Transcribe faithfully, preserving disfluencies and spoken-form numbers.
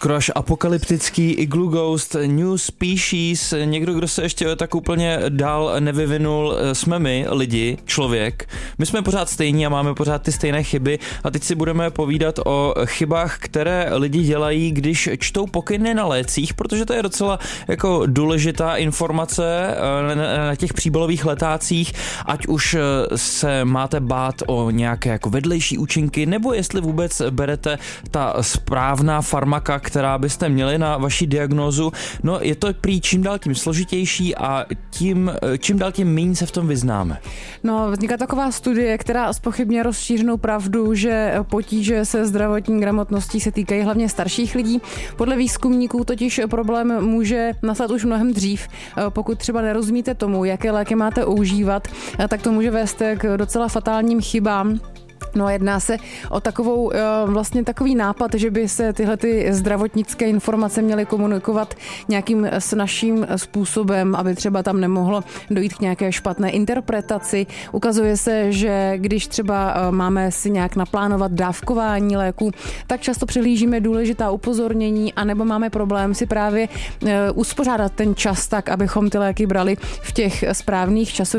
skoro až apokalyptický Igloo Ghost, New Species, někdo, kdo se ještě tak úplně dál nevyvinul, jsme my, lidi, člověk. My jsme pořád stejní a máme pořád ty stejné chyby a teď si budeme povídat o chybách, které lidi dělají, když čtou pokyny na lécích, protože to je docela jako důležitá informace na těch příbalových letácích, ať už se máte bát o nějaké jako vedlejší účinky, nebo jestli vůbec berete ta správná farmaka, která byste měli na vaši diagnózu. No je to prý čím dál tím složitější a tím, čím dál tím méně se v tom vyznáme. No, vznikla taková studie, která zpochybně rozšířenou pravdu, že potíže se zdravotní gramotností se týkají hlavně starších lidí. Podle výzkumníků totiž problém může nastat už mnohem dřív. Pokud třeba nerozumíte tomu, jaké léky máte užívat, tak to může vést k docela fatálním chybám. No a jedná se o takovou, vlastně takový nápad, že by se tyhle ty zdravotnické informace měly komunikovat nějakým snazším způsobem, aby třeba tam nemohlo dojít k nějaké špatné interpretaci. Ukazuje se, že když třeba máme si nějak naplánovat dávkování léků, tak často přehlížíme důležitá upozornění, anebo máme problém si právě uspořádat ten čas tak, abychom ty léky brali v těch správných časových